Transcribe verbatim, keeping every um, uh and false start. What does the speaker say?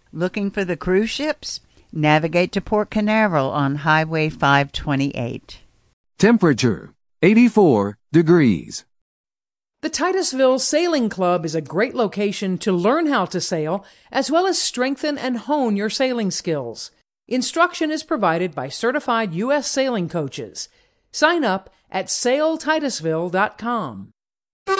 Looking for the cruise ships? Navigate to Port Canaveral on Highway five twenty-eight. Temperature, eighty-four degrees. The Titusville Sailing Club is a great location to learn how to sail, as well as strengthen and hone your sailing skills. Instruction is provided by certified U S sailing coaches. Sign up at sail titusville dot com.